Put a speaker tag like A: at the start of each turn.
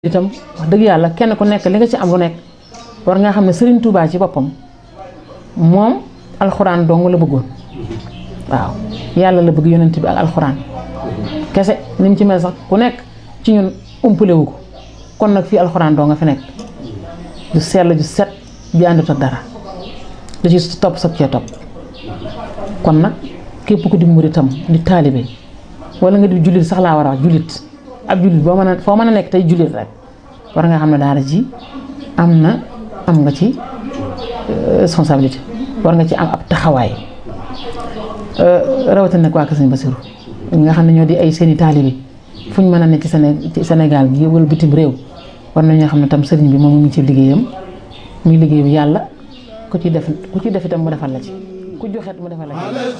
A: itam wax dëgg yàlla kenn ku nekk li nga ci am lu nekk war nga xam ne Serigne Touba ci boppam moom alxuraan dong la bëggoon waaw yàlla la bëgg yonent bi ak alxuraan kese ni mu ci mel sax ku nekk ci ñun umpale wu ko kon nag fii alxuraan dong nga fi nekk ju sell ju set ju àndut ak dara da ci topp sa cee topp kon nag képp ku di muritam di taalibe wala nga di jullit sax laa war a wax jullit ab jullit boo mën a foo mën a nekk tey jullit rek war nga xam ne daara ji am nga ci responsabilité war nga ci am ab taxawaay rawatina nag waa Kër Sëñ Basiru ñi nga xam ne ñoo di ay seeni taalibe fu ñu mën a nekk ci Sénégal gi wala bitim réew war nañoo xam ne tam sëriñ bi moom mu ngi ci liggéeyam muy liggéey bi yàlla ku ci def itam mu defal la ci ku joxet mu defal la ci